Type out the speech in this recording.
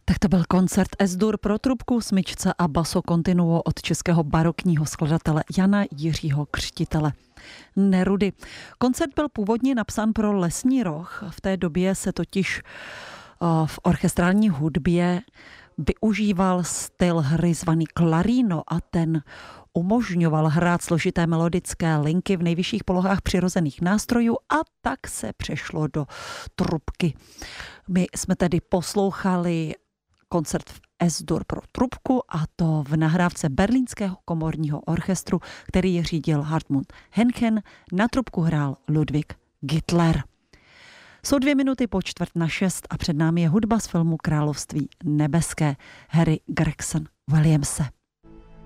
Tak to byl koncert S-dur pro trubku, smyčce a basso continuo od českého barokního skladatele Jana Jiřího Křtitele Nerudy. Koncert byl původně napsán pro lesní roh. V té době se totiž v orchestrální hudbě využíval styl hry zvaný clarino a ten umožňoval hrát složité melodické linky v nejvyšších polohách přirozených nástrojů a tak se přešlo do trubky. My jsme tedy poslouchali koncert v S-dur pro trubku a to v nahrávce Berlínského komorního orchestru, který řídil Hartmut Henchen. Na trubku hrál Ludwig Gittler. Jsou 2 minuty po 5:45 a před námi je hudba z filmu Království nebeské Harry Gregson Williamse.